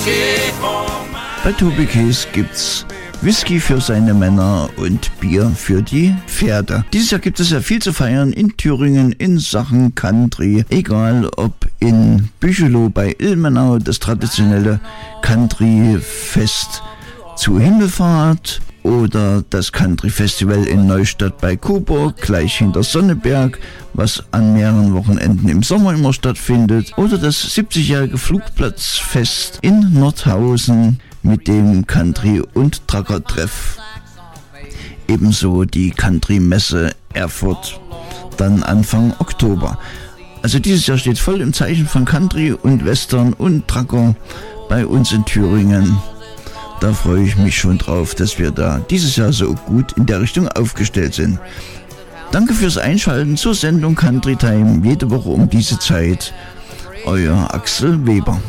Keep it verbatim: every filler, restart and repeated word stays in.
Bei Tobi Kees gibt's Whisky für seine Männer und Bier für die Pferde. Dieses Jahr gibt es ja viel zu feiern in Thüringen in Sachen Country. Egal ob in Büchelow bei Ilmenau das traditionelle Country-Fest zu Himmelfahrt oder das Country-Festival in Neustadt bei Coburg, gleich hinter Sonneberg, was an mehreren Wochenenden im Sommer immer stattfindet, oder das siebzigjährige Flugplatzfest in Nordhausen mit dem Country- und Trucker-Treff. Ebenso die Country-Messe Erfurt, dann Anfang Oktober. Also dieses Jahr steht voll im Zeichen von Country und Western und Trucker bei uns in Thüringen. Da freue ich mich schon drauf, dass wir da dieses Jahr so gut in der Richtung aufgestellt sind. Danke fürs Einschalten zur Sendung Country Time, jede Woche um diese Zeit. Euer Axel Weber.